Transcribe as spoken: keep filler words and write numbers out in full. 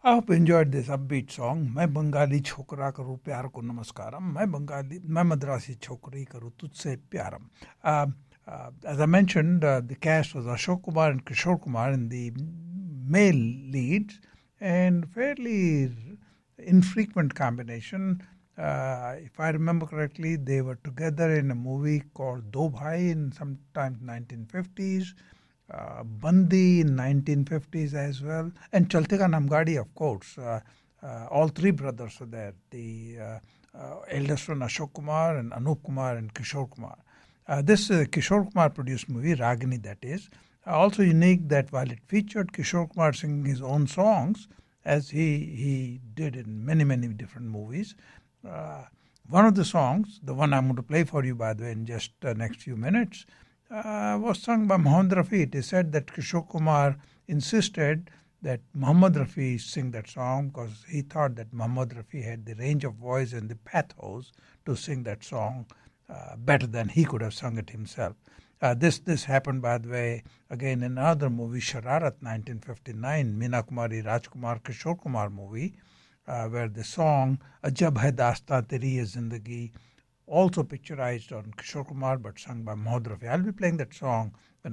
I hope you enjoyed this upbeat song. मैं बंगाली छोकरा करूँ प्यार को नमस्कारम. मैं बंगाली मैं मद्रासी छोकरी करूँ तुझसे प्यारम. Uh, uh, as I mentioned, uh, the cast was Ashok Kumar and Kishore Kumar in the male leads, and fairly infrequent combination. Uh, if I remember correctly, they were together in a movie called Do Bhai in sometime nineteen fifties. Uh, Bandi in nineteen fifties as well, and Chalte Ka Naam Gaadi, of course. Uh, uh, all three brothers are there. The uh, uh, eldest one, Ashok Kumar, and Anup Kumar, and Kishore Kumar. Uh, this uh, Kishore Kumar produced movie, Ragini, that is. Uh, also unique that while it featured Kishore Kumar singing his own songs, as he, he did in many, many different movies, uh, one of the songs, the one I'm going to play for you, by the way, in just the uh, next few minutes, Uh, was sung by Mohammad Rafi. It is said that Kishore Kumar insisted that Mohammad Rafi sing that song because he thought that Mohammad Rafi had the range of voice and the pathos to sing that song uh, better than he could have sung it himself. Uh, this this happened, by the way, again in another movie, Shararat, nineteen fifty-nine, Meena Kumari, Rajkumar, Kishore Kumar movie, uh, where the song Ajab Hai Daasta Teri Ye Zindagi, also picturized on Kishore Kumar but sung by Mohammad Rafi. I'll be playing that song